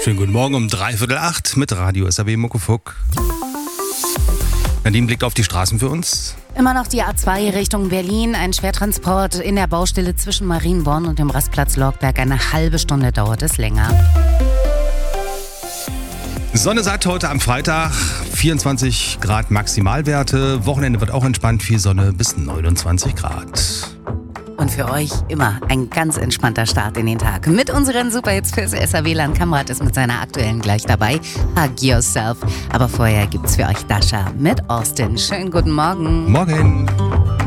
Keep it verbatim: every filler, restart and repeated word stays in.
Schönen guten Morgen um dreiviertel acht mit Radio S A W Muckefuck. Nadine blickt auf die Straßen für uns. Immer noch die A zwei Richtung Berlin. Ein Schwertransport in der Baustelle zwischen Marienborn und dem Rastplatz Lorgberg. Eine halbe Stunde dauert es länger. Sonne satt heute am Freitag. vierundzwanzig Grad Maximalwerte. Wochenende wird auch entspannt. Viel Sonne bis neunundzwanzig Grad. Und für euch immer ein ganz entspannter Start in den Tag. Mit unseren Superhits fürs S A W-Land. Kamrat ist mit seiner aktuellen gleich dabei. Hug Yourself. Aber vorher gibt's für euch Dasha mit Austin. Schönen guten Morgen. Morgen.